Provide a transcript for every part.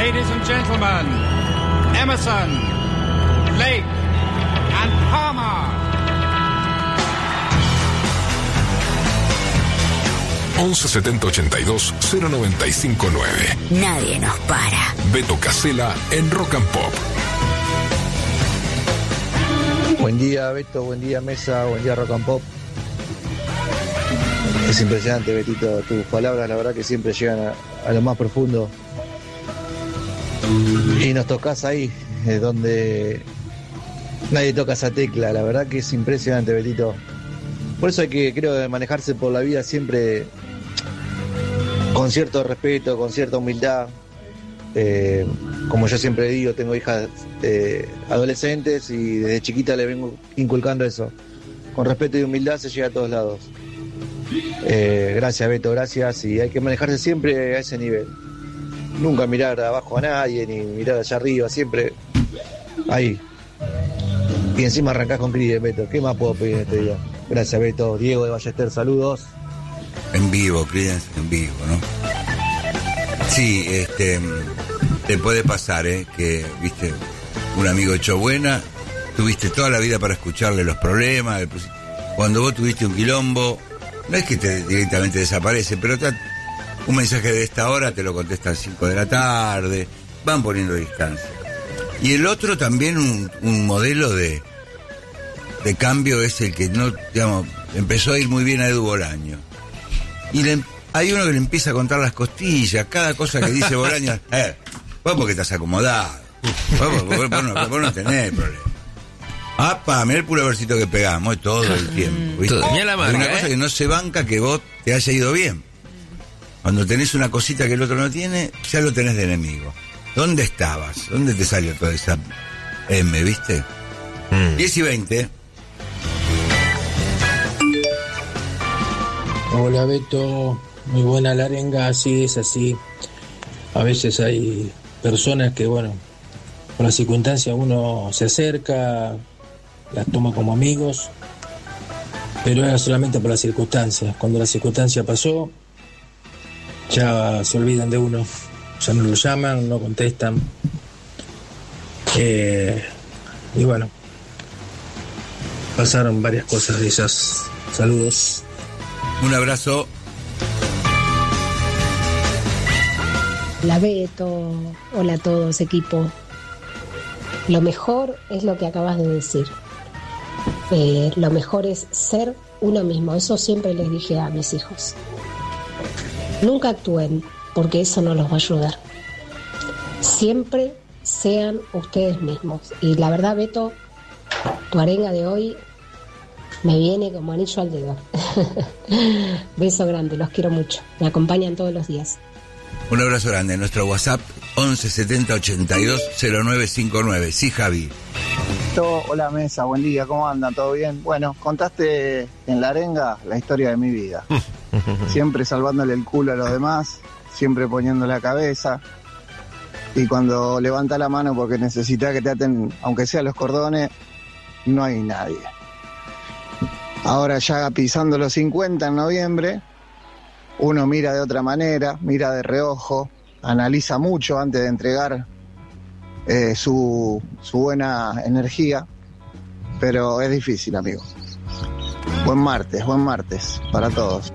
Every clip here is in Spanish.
Ladies and gentlemen, Emerson, Lake and Palmer. 117082-0959. Nadie nos para. Beto Casella en Rock and Pop. Buen día, Beto, buen día, Mesa, buen día, Rock and Pop. Es impresionante, Betito, tus palabras, la verdad que siempre llegan a lo más profundo. Y nos tocas ahí, donde nadie toca esa tecla, la verdad que es impresionante, Betito. Por eso hay que, creo, manejarse por la vida siempre con cierto respeto, con cierta humildad. Como yo siempre digo, tengo hijas adolescentes y desde chiquita les vengo inculcando eso. Con respeto y humildad se llega a todos lados. Gracias, Beto, gracias. Y hay que manejarse siempre a ese nivel. Nunca mirar abajo a nadie, ni mirar allá arriba, siempre ahí. Y encima arrancás con Cris, Beto. ¿Qué más puedo pedir en este día? Gracias, Beto. Diego de Ballester, saludos. En vivo, Cris, en vivo, ¿no? Sí, te puede pasar, que, viste, un amigo hecho buena, tuviste toda la vida para escucharle los problemas, cuando vos tuviste un quilombo, no es que te directamente desaparece, pero un mensaje de esta hora te lo contesta a las 5 de la tarde, van poniendo distancia. Y el otro también, un modelo de cambio es el que no, digamos, empezó a ir muy bien a Edu Bolaño. Y hay uno que le empieza a contar las costillas, cada cosa que dice Bolaño, vos porque estás acomodado, vos no tenés problema. Apa, mirá el puro versito que pegamos todo el tiempo, ¿viste? Mirá la marca, hay una cosa que no se banca que vos te haya ido bien. Cuando tenés una cosita que el otro no tiene, ya lo tenés de enemigo. ¿Dónde estabas? ¿Dónde te salió toda esa M, viste? 10 y 20. Hola, Beto, muy buena la arenga, así es, así. A veces hay personas que, bueno, por las circunstancias uno se acerca, las toma como amigos, pero era solamente por las circunstancias. Cuando la circunstancia pasó, ya se olvidan de uno, ya no lo llaman, no contestan. Y bueno, pasaron varias cosas de esas. Saludos. Un abrazo. Hola, Beto, hola a todos, equipo. Lo mejor es lo que acabas de decir. Lo mejor es ser uno mismo. Eso siempre les dije a mis hijos. Nunca actúen, porque eso no los va a ayudar. Siempre sean ustedes mismos. Y la verdad, Beto, tu arenga de hoy me viene como anillo al dedo. Beso grande, los quiero mucho. Me acompañan todos los días. Un abrazo grande. Nuestro WhatsApp 1170 82 0959. Sí, Javi. Hola, Mesa, buen día, ¿cómo andan? ¿Todo bien? Bueno, contaste en la arenga la historia de mi vida. Siempre salvándole el culo a los demás, siempre poniendo la cabeza. Y cuando levanta la mano porque necesita que te aten, aunque sea los cordones, no hay nadie. Ahora ya pisando los 50 en noviembre, uno mira de otra manera, mira de reojo, analiza mucho antes de entregar su buena energía, pero es difícil, amigo. Buen martes para todos.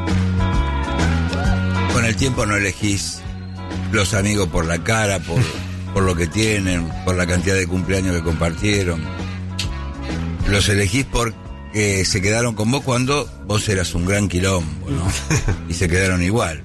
Con el tiempo no elegís los amigos por la cara, por lo que tienen, por la cantidad de cumpleaños que compartieron. Los elegís porque se quedaron con vos cuando vos eras un gran quilombo, ¿no? Y se quedaron igual.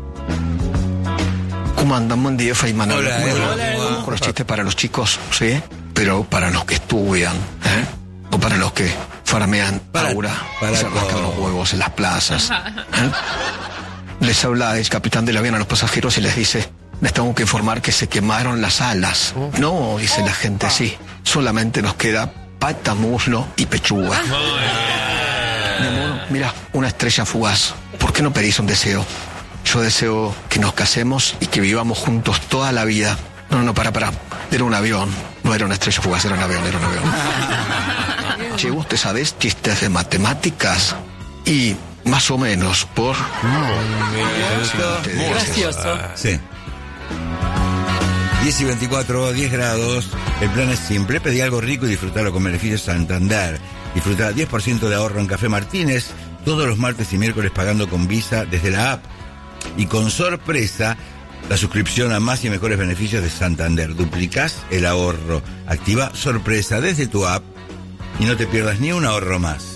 ¿Cómo andan? Buen día, Fay Manolo. Hola, con los chistes para los chicos, ¿sí? Pero para los que estudian, o para los que farmean aura, se rascan los huevos en las plazas. Les habla el capitán del avión a los pasajeros y les dice: les tengo que informar que se quemaron las alas. No, dice la gente, sí. Solamente nos queda pata, muslo y pechuga. Mi amor, mira, una estrella fugaz. ¿Por qué no pedís un deseo? Yo deseo que nos casemos y que vivamos juntos toda la vida. No, para. Era un avión. No era una estrella fugaz, era un avión. Che, ¿vos te sabés chistes de matemáticas? Y más o menos por... Muy gracioso. Sí. 10 y 24, 10 grados. El plan es simple, pedí algo rico y disfrutarlo con beneficios Santander. Disfruta 10% de ahorro en Café Martínez, todos los martes y miércoles pagando con Visa desde la app. Y con sorpresa, la suscripción a más y mejores beneficios de Santander. Duplicás el ahorro. Activa sorpresa desde tu app y no te pierdas ni un ahorro más.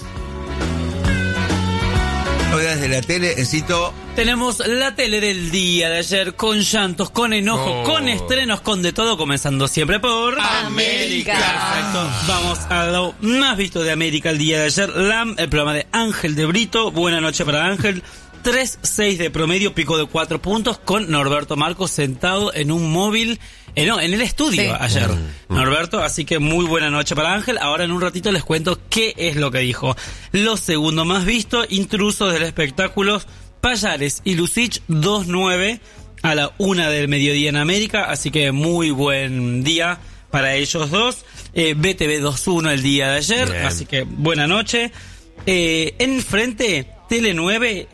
Novedades de la tele, Encito. Tenemos la tele del día de ayer con llantos, con enojo, con estrenos, con de todo, comenzando siempre por América. Perfecto. Vamos a lo más visto de América el día de ayer. El programa de Ángel de Brito. Buena noche para Ángel. 3.6 de promedio, pico de 4 puntos, con Norberto Marcos sentado en un móvil, en el estudio ayer. Norberto, así que muy buena noche para Ángel. Ahora en un ratito les cuento qué es lo que dijo. Lo segundo más visto, intrusos del espectáculo, Payares y Lucich, 2.9 a la 1 del mediodía en América, así que muy buen día para ellos dos. BTV 2.1 el día de ayer, así que buena noche. En frente, Tele 9,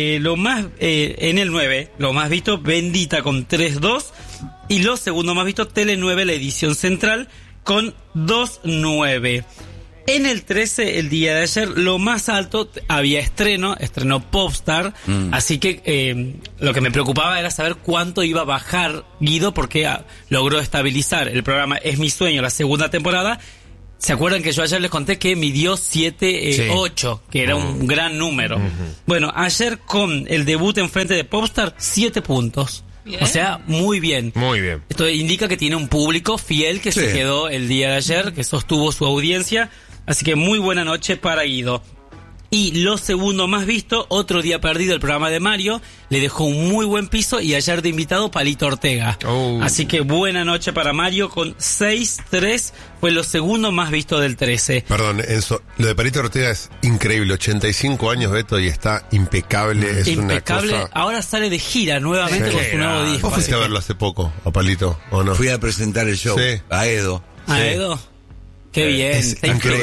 en el 9, lo más visto, Bendita con 3.2, y lo segundo más visto, Tele 9, la edición central, con 2.9. En el 13, el día de ayer, lo más alto, había estrenó Popstar, así que lo que me preocupaba era saber cuánto iba a bajar Guido, porque logró estabilizar el programa Es Mi Sueño, la segunda temporada. ¿Se acuerdan que yo ayer les conté que midió 7.8, que era un gran número? Bueno, ayer con el debut en frente de Popstar, 7 puntos. Bien. O sea, muy bien. Muy bien. Esto indica que tiene un público fiel que se quedó el día de ayer, que sostuvo su audiencia. Así que muy buena noche para Guido. Y lo segundo más visto, Otro Día Perdido, el programa de Mario, le dejó un muy buen piso, y ayer de invitado Palito Ortega. Así que buena noche para Mario con 6.3, fue lo segundo más visto del 13. Perdón, Enzo, lo de Palito Ortega es increíble, 85 años, Beto, y está impecable. Es impecable, una cosa... ahora sale de gira nuevamente con su nuevo disco. ¿Vos fuiste a verlo hace poco, a Palito, o no? Fui a presentar el show, a Edo. ¿A Edo? Qué bien, es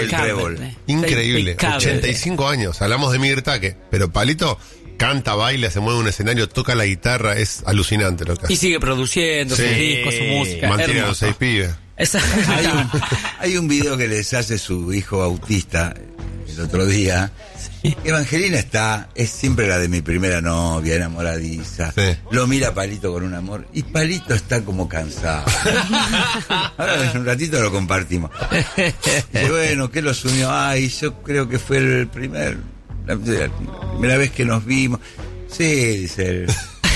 increíble. 85 años, hablamos de Miguel Taque, pero Palito canta, baila, se mueve en un escenario, toca la guitarra, es alucinante lo que hace. Y sigue produciendo sus discos, su música. Mantiene a los 6 pibes. Hay un video que les hace su hijo autista el otro día. Evangelina es siempre la de mi primera novia, enamoradiza. Lo mira Palito con un amor, y Palito está como cansado. Ahora en un ratito lo compartimos. Dice, bueno, ¿qué los unió? Ay, yo creo que fue la primera vez que nos vimos. Sí, dice él.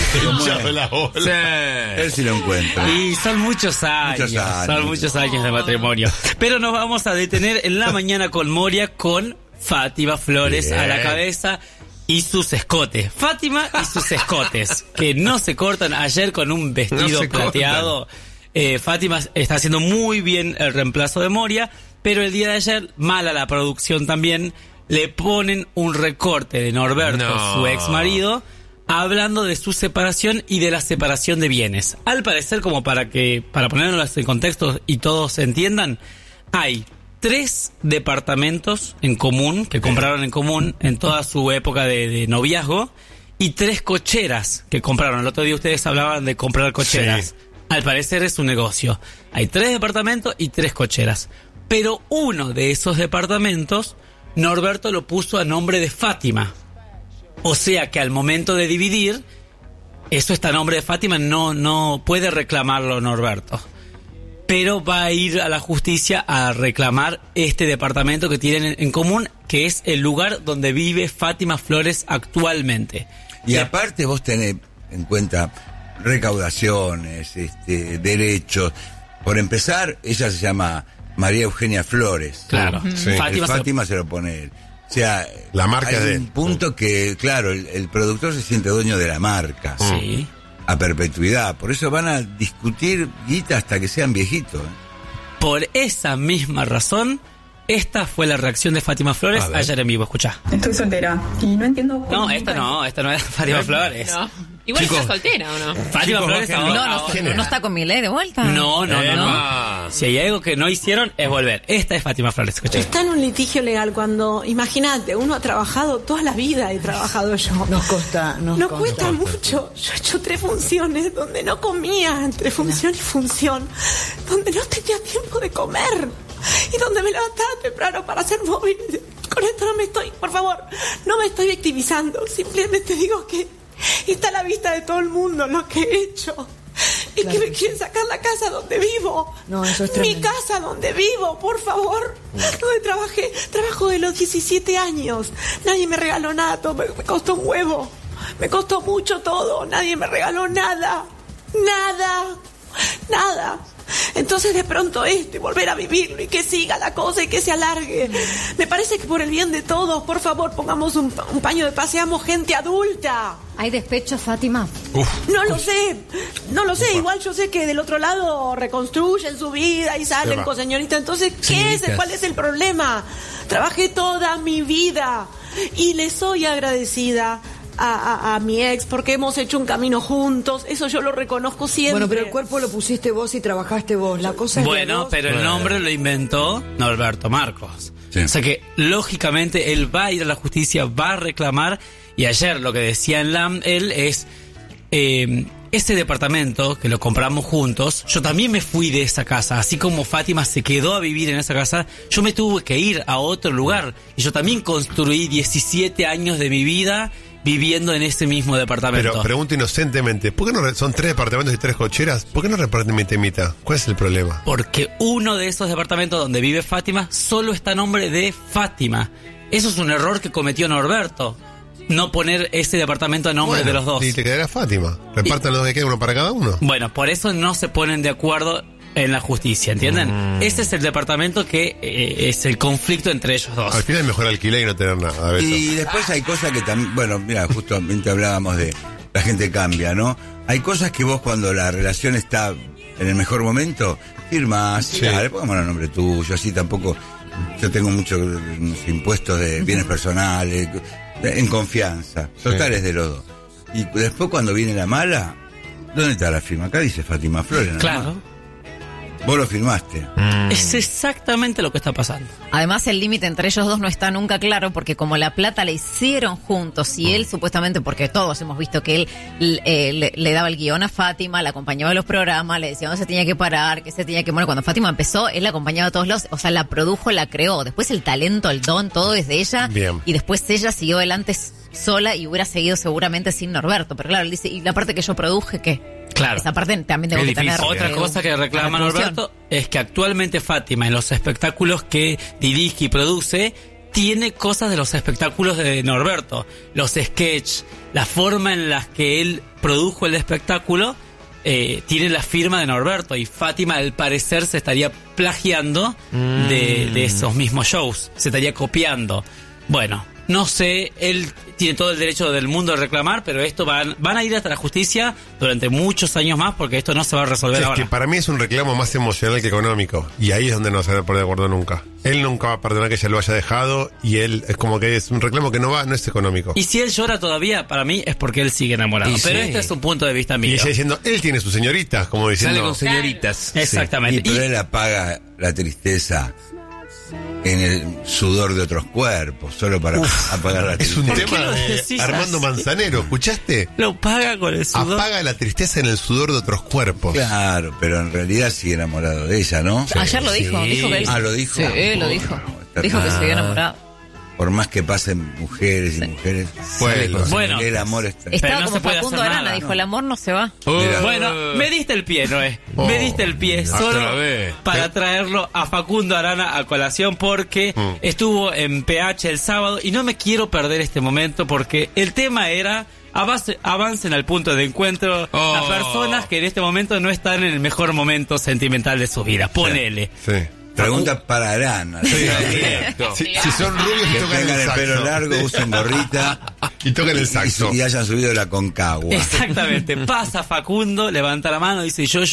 Él sí lo encuentra. Y son muchos años. Son muchos años de matrimonio. Pero nos vamos a detener en la mañana con Moria, con Fátima Flores a la cabeza y sus escotes. Fátima y sus escotes, que no se cortan. Ayer con un vestido plateado. Fátima está haciendo muy bien el reemplazo de Moria, pero el día de ayer, mala la producción también, le ponen un recorte de Norberto, su ex marido, hablando de su separación y de la separación de bienes. Al parecer, como para ponernos en contexto y todos entiendan, hay 3 departamentos en común, que compraron en común en toda su época de noviazgo, y 3 cocheras que compraron. El otro día ustedes hablaban de comprar cocheras. Sí. Al parecer es un negocio. Hay 3 departamentos y 3 cocheras. Pero uno de esos departamentos, Norberto lo puso a nombre de Fátima. O sea que al momento de dividir, eso está a nombre de Fátima, no puede reclamarlo Norberto. Pero va a ir a la justicia a reclamar este departamento que tienen en común, que es el lugar donde vive Fátima Flores actualmente. Y aparte vos tenés en cuenta recaudaciones, derechos. Por empezar, ella se llama María Eugenia Flores. Claro. Sí. Fátima se lo pone él. O sea, la marca hay un punto que, claro, el productor se siente dueño de la marca. Sí. A perpetuidad. Por eso van a discutir guita hasta que sean viejitos. Por esa misma razón, esta fue la reacción de Fátima Flores ayer en vivo. Escuchá. Estoy soltera y no entiendo cómo... No, esta no es Fátima Flores. No. Igual está soltera, ¿o no? Fátima Flores no está con Milei de vuelta. No. Si hay algo que no hicieron, es volver. Esta es Fátima Flores. Escuché. Está en un litigio legal cuando, imagínate, uno ha trabajado toda la vida, he trabajado yo. Nos cuesta mucho. Yo he hecho 3 funciones donde no comía entre función y función, donde no tenía tiempo de comer y donde me levantaba temprano para hacer móvil. Con esto por favor, no me estoy victimizando, simplemente digo que está a la vista de todo el mundo lo que he hecho. Y que me quieren sacar la casa donde vivo. No, eso es tremendo. Mi casa donde vivo, por favor. Donde trabajo de los 17 años. Nadie me regaló nada, todo me costó un huevo. Me costó mucho todo, nadie me regaló nada. Nada. Entonces de pronto y volver a vivirlo y que siga la cosa y que se alargue. Me parece que por el bien de todos, por favor, pongamos un paño de paz, seamos gente adulta. ¿Hay despecho, Fátima? No lo sé, igual yo sé que del otro lado reconstruyen su vida y salen con señorita. Entonces, ¿cuál es el problema? Trabajé toda mi vida y le soy agradecida a mi ex porque hemos hecho un camino juntos, eso yo lo reconozco siempre. Bueno, pero el cuerpo lo pusiste vos y trabajaste vos, la cosa es bueno, pero el nombre lo inventó Norberto Marcos. O sea que lógicamente él va a ir a la justicia, va a reclamar, y ayer lo que decía en LAM él es ese departamento que lo compramos juntos, yo también me fui de esa casa, así como Fátima se quedó a vivir en esa casa, yo me tuve que ir a otro lugar y yo también construí 17 años de mi vida viviendo en ese mismo departamento. Pero pregunto inocentemente, ¿por qué no son 3 departamentos y 3 cocheras? ¿Por qué no reparten mitad y mitad? ¿Cuál es el problema? Porque uno de esos departamentos donde vive Fátima solo está a nombre de Fátima. Eso es un error que cometió Norberto. No poner ese departamento a nombre de los dos. Y te quedará Fátima. Repartan los que queda, uno para cada uno. Bueno, por eso no se ponen de acuerdo en la justicia, ¿entienden? Ese es el departamento que es el conflicto entre ellos dos. Al final es mejor alquilar y no tener nada. Y después hay cosas que también, bueno, mira, justamente hablábamos de la gente cambia, ¿no? Hay cosas que vos cuando la relación está en el mejor momento, firmas, sí. Dale, pongámoslo a nombre tuyo, así tampoco, yo tengo muchos impuestos de bienes personales, en confianza, totales de los dos. Y después cuando viene la mala, ¿dónde está la firma? Acá dice Fátima Flores. Claro. Vos lo firmaste. Es exactamente lo que está pasando. Además, el límite entre ellos dos no está nunca claro, porque como la plata la hicieron juntos y él supuestamente, porque todos hemos visto que él le daba el guión a Fátima, la acompañaba a los programas, le decía dónde se tenía que parar, que se tenía que... Bueno, cuando Fátima empezó, él la acompañaba a todos lados, o sea, la produjo, la creó. Después el talento, el don, todo es de ella. Bien. Y después ella siguió adelante sola y hubiera seguido seguramente sin Norberto. Pero claro, él dice, ¿y la parte que yo produje qué? Claro. Esa parte también tengo que tener. Otra cosa que reclama Norberto es que actualmente Fátima en los espectáculos que dirige y produce tiene cosas de los espectáculos de Norberto. Los sketches, la forma en la que él produjo el espectáculo tiene la firma de Norberto, y Fátima al parecer se estaría plagiando de esos mismos shows, se estaría copiando. Bueno, no sé, él tiene todo el derecho del mundo de reclamar, pero esto van a ir hasta la justicia durante muchos años más, porque esto no se va a resolver ahora. Es que para mí es un reclamo más emocional que económico, y ahí es donde no se van a poner de acuerdo nunca. Él nunca va a perdonar que ella lo haya dejado, y él es como que es un reclamo que no es económico. Y si él llora todavía, para mí es porque él sigue enamorado. Pero este es un punto de vista mío. Y ella diciendo, él tiene sus señoritas, como diciendo... Sale con señoritas. Exactamente. Pero él apaga la tristeza en el sudor de otros cuerpos, solo para apagar la tristeza. Es un tema de Armando Manzanero, ¿escuchaste? Lo paga con el sudor. Apaga la tristeza en el sudor de otros cuerpos. Claro, pero en realidad sigue enamorado de ella, ¿no? Sí. Ayer lo dijo, dijo que él... ¿lo dijo? Sí, lo dijo. Dijo que se había enamorado. Por más que pasen mujeres y mujeres, bueno, el amor está... Estaba como Facundo Arana, dijo, el amor no se va. Bueno, me diste el pie, Noé. Me diste el pie solo para traerlo a Facundo Arana a colación, porque estuvo en PH el sábado y no me quiero perder este momento, porque el tema era... avancen al punto de encuentro a personas que en este momento no están en el mejor momento sentimental de sus vidas. Ponele. Sí. Pregunta para Arana. Si son rubios que tocan tengan el pelo largo, usen gorrita y tocan el saxo. Y hayan subido la Concagua. Exactamente. Pasa Facundo, levanta la mano, dice yo.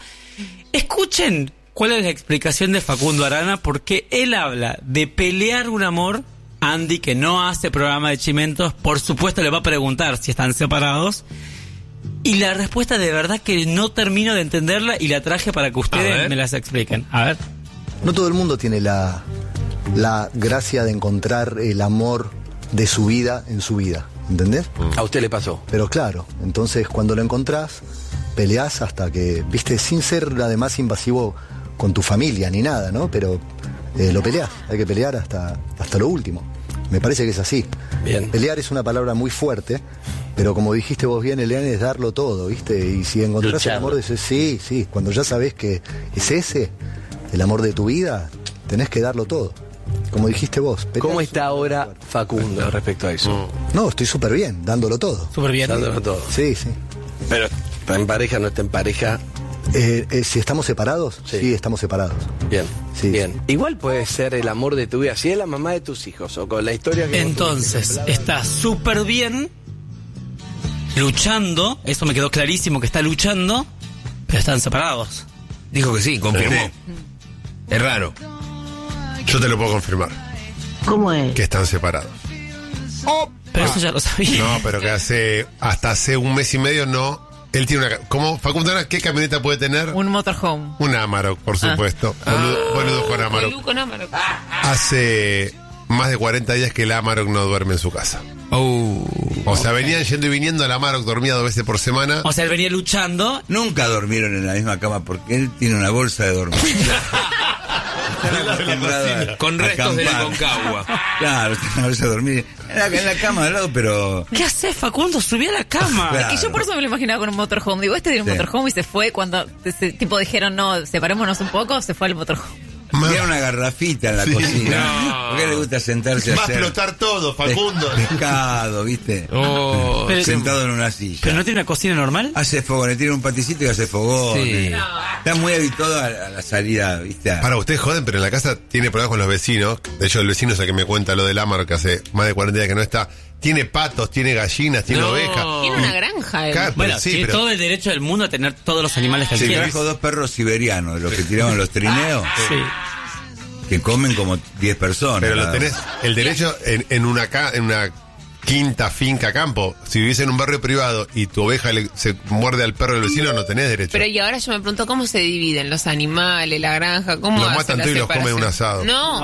Escuchen cuál es la explicación de Facundo Arana, porque él habla de pelear un amor. Andy, que no hace programa de Chimentos, por supuesto le va a preguntar si están separados. Y la respuesta de verdad que no termino de entenderla y la traje para que ustedes me las expliquen. A ver. No todo el mundo tiene la gracia de encontrar el amor de su vida en su vida, ¿entendés? ¿A usted le pasó? Pero claro, entonces cuando lo encontrás, peleás hasta que, viste, sin ser además invasivo con tu familia ni nada, ¿no? Pero lo peleás, hay que pelear hasta lo último. Me parece que es así. Bien. Pelear es una palabra muy fuerte, pero como dijiste vos bien, Eliane, es darlo todo, ¿viste? Y si encontrás el amor de ese, sí, cuando ya sabés que es ese, el amor de tu vida, tenés que darlo todo. Como dijiste vos. ¿Cómo está ahora Facundo respecto a eso? No, estoy súper bien, dándolo todo. Súper bien. Dándolo todo. Sí. Pero ¿está en pareja, no está en pareja? Si estamos separados, sí, estamos separados. Bien, sí. Bien. Igual puede ser el amor de tu vida, si es la mamá de tus hijos o con la historia que... Entonces, está súper bien, luchando, eso me quedó clarísimo que está luchando, pero están separados. Dijo que sí, confirmó. Es raro. Yo te lo puedo confirmar. ¿Cómo es? Que están separados. Pero eso ya lo sabía. No, pero que hasta hace un mes y medio no. Él tiene una... ¿Cómo, Facundo, qué camioneta puede tener? Un motorhome. Un Amarok, por supuesto. Boludo con Amarok. Con Amarok. Hace más de 40 días que el Amarok no duerme en su casa. O sea, venían yendo y viniendo, el Amarok dormía 2 veces por semana. O sea, él venía luchando. Nunca dormieron en la misma cama porque él tiene una bolsa de dormir. Con restos de la Concagua. Claro, tiene una bolsa de dormir en la cama al lado, pero... ¿Qué haces, Facundo? Subí a la cama. Claro. Es que yo por eso me lo imaginaba con un motorhome. Digo, tiene un motorhome y se fue cuando tipo dijeron, no, separémonos un poco, se fue al motorhome. Tiene una garrafita en la cocina. No. ¿Por qué le gusta sentarse a hacer? Va a explotar todo, Facundo. Pescado, ¿viste? Sentado en una silla. ¿Pero no tiene una cocina normal? Hace fogones, tiene un paticito y hace fogones. Sí. Está muy habituado a la salida, ¿viste? Para ustedes joden, pero en la casa tiene problemas con los vecinos. De hecho, el vecino es el que me cuenta lo del Amarok, que hace más de 40 días que no está. Tiene patos, tiene gallinas, tiene ovejas. Tiene una granja. Claro, Bueno, sí, tiene pero... todo el derecho del mundo a tener todos los animales que él Se quiera. trajo 2 perros siberianos, de los que tiraban los trineos. Sí. Que comen como 10 personas. Pero lo tenés el derecho en una quinta, finca, campo. Si vivís en un barrio privado y tu oveja se muerde al perro del vecino, no tenés derecho. Pero y ahora yo me pregunto cómo se dividen los animales, la granja, cómo los hacen matan la todos y los separación? comen un asado.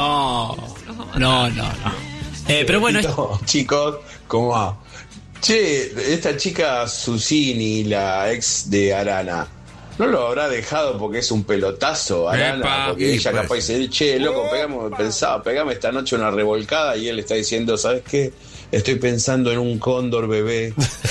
No. Pero bueno, chicos, ¿cómo va? Che, esta chica Susini, la ex de Arana, ¿no lo habrá dejado porque es un pelotazo, Arana? Epa. Porque ella pues. capaz dice, che, loco, pegame esta noche una revolcada, y él está diciendo, ¿sabes qué? Estoy pensando en un cóndor bebé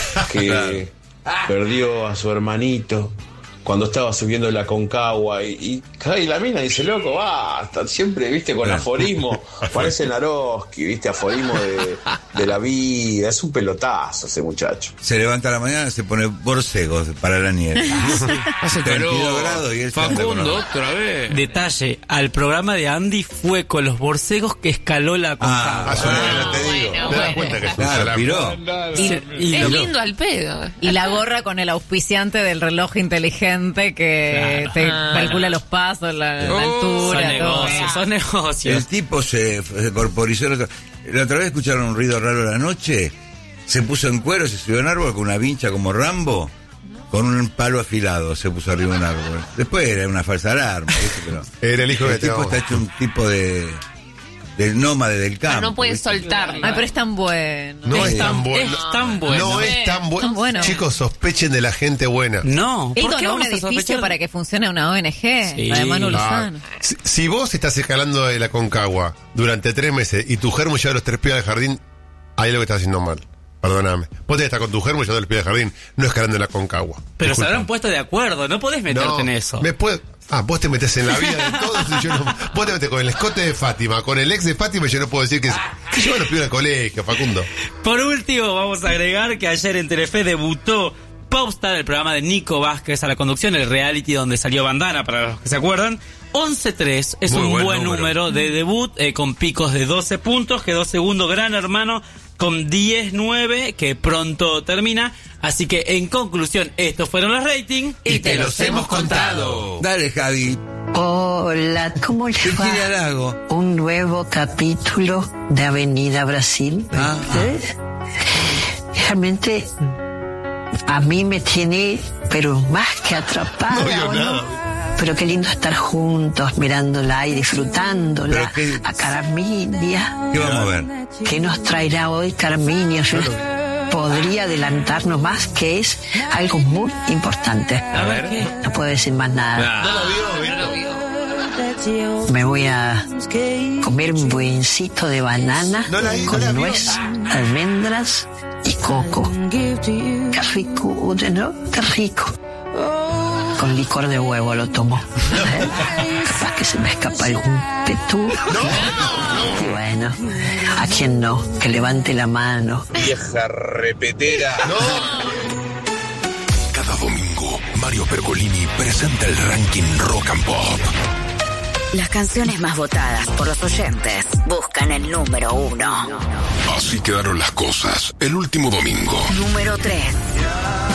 que perdió a su hermanito cuando estaba subiendo la Concagua y la mina dice, loco, basta, siempre, viste, con aforismo, parece Naroski, viste, aforismo de la vida, es un pelotazo ese muchacho. Se levanta a la mañana, se pone borcegos para la nieve. Hace 32 grados y él se anda con Facundo, los- otra vez. detalle, al programa de Andy fue con los borcegos que escaló la Concagua. Te digo. ¿Te das cuenta que es un Claro, salame? piró. Y Es lo- lindo al pedo. Y la gorra con el auspiciante del reloj inteligente que te calcula los pasos, la altura, son todo. negocios, son negocios. El tipo se corporizó. La otra vez escucharon un ruido raro a la noche. Se puso en cuero, se subió a un árbol con una vincha como Rambo. Con un palo afilado se puso arriba de un árbol. Después era una falsa alarma. ¿viste? Pero Era el hijo que tipo está hecho un tipo de nómade del campo. No puedes ¿viste? soltarlo. Ay, pero es tan bueno. No es tan bueno. Es tan bueno. No es tan bueno. Tan bueno. Chicos, sospechen de la gente buena. No, Él ¿por qué donó un vamos a edificio sospechar? para que funcione una ONG, Sí. la de Manu Ah, Lozano. si vos estás escalando de la Concagua durante 3 meses y tu germo lleva los 3 pies al jardín, ahí lo que estás haciendo mal. Perdóname. Vos tenés que estar con tu germo llevando los pies al jardín, no escalando en la Concagua. Pero Disculpa. se habrán puesto de acuerdo, no podés meterte en eso. Vos te metés en la vida de todos y yo no. Vos te metés con el escote de Fátima, con el ex de Fátima y yo no puedo decir que llevan los pibes al colegio, Facundo. Por último, vamos a agregar que ayer en Telefe debutó Popstar, el programa de Nico Vázquez a la conducción, el reality donde salió Bandana, para los que se acuerdan. 11-3 es Muy un buen buen número de debut, con picos de 12 puntos. Quedó segundo Gran Hermano con 10-9, que pronto termina. Así que, en conclusión, estos fueron los ratings Y te los hemos contado. Dale, Javi. Hola, ¿cómo le va? Virginia Lago. Un nuevo capítulo de Avenida Brasil. Ah. ¿Ustedes? Realmente a mí me tiene, pero más que atrapada. No vio ¿o nada. Pero qué lindo estar juntos, mirándola y disfrutándola. A Carminia. ¿Qué vamos a ver? ¿Qué nos traerá hoy Carminia? Yo podría adelantarnos más, que es algo muy importante. A ver qué. No puedo decir más nada. No lo vio. Me voy a comer un buencito de banana con nuez, almendras y coco. Qué rico, ¿no? Qué rico. Con licor de huevo lo tomo. Capaz que se me escapa algún petú. Bueno, ¿a quién no? Que levante la mano. Vieja repetera. Cada domingo, Mario Pergolini presenta el ranking Rock and Pop. Las canciones más votadas por los oyentes buscan el número 1. Así quedaron las cosas el último domingo. Número 3.